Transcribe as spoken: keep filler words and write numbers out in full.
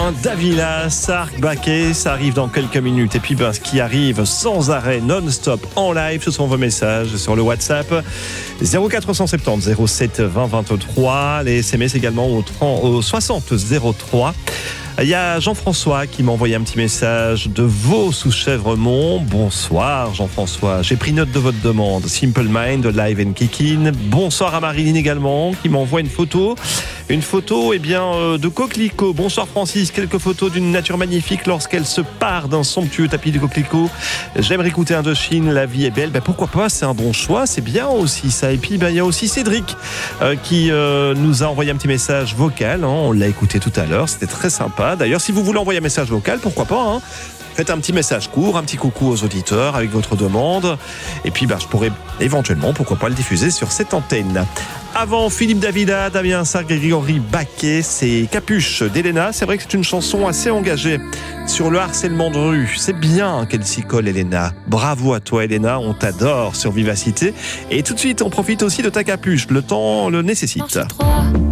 hein, Davila, Sark, Baquet, ça arrive dans quelques minutes. Et puis ben, ce qui arrive sans arrêt, non-stop, en live, ce sont vos messages sur le WhatsApp zéro quatre cent soixante-dix zéro sept vingt vingt-trois, les S M S également au, trente, au soixante zéro trois. Il y a Jean-François qui m'a envoyé un petit message de Vaux sous Chèvremont. Bonsoir Jean-François, j'ai pris note de votre demande. Simple Mind, Live and Kickin. Bonsoir à Marilyn également qui m'envoie une photo. Une photo eh bien, euh, de coquelicot. Bonsoir Francis, quelques photos d'une nature magnifique lorsqu'elle se part d'un somptueux tapis de coquelicot. J'aimerais écouter Indochine, la vie est belle. Ben, pourquoi pas, c'est un bon choix, c'est bien aussi ça. Et puis ben, il y a aussi Cédric euh, qui euh, nous a envoyé un petit message vocal. Hein. On l'a écouté tout à l'heure, c'était très sympa. D'ailleurs, si vous voulez envoyer un message vocal, pourquoi pas hein. Faites un petit message court, un petit coucou aux auditeurs avec votre demande. Et puis, bah, je pourrais éventuellement, pourquoi pas, le diffuser sur cette antenne. Avant Philippe Davila, Damien Sark et Grégory Baquet, c'est Capuche d'Elena. C'est vrai que c'est une chanson assez engagée sur le harcèlement de rue. C'est bien qu'elle s'y colle, Elena. Bravo à toi, Elena. On t'adore sur Vivacité. Et tout de suite, on profite aussi de ta capuche. Le temps le nécessite.